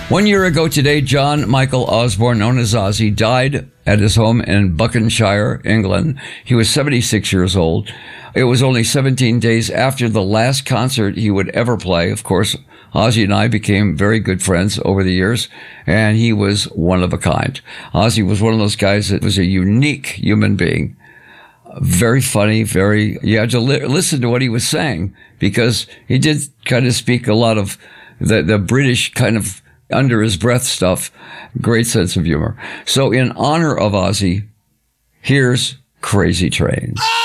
1 year ago today, John Michael Osborne, known as Ozzy, died at his home in Buckinghamshire, England. He was 76 years old. It was only 17 days after the last concert he would ever play. Of course, Ozzy and I became very good friends over the years, and he was one of a kind. Ozzy was one of those guys that was a unique human being. Very funny, you had to listen to what he was saying, because he did kind of speak a lot of the British kind of under his breath stuff. Great sense of humor. So in honor of Ozzy, here's Crazy Train.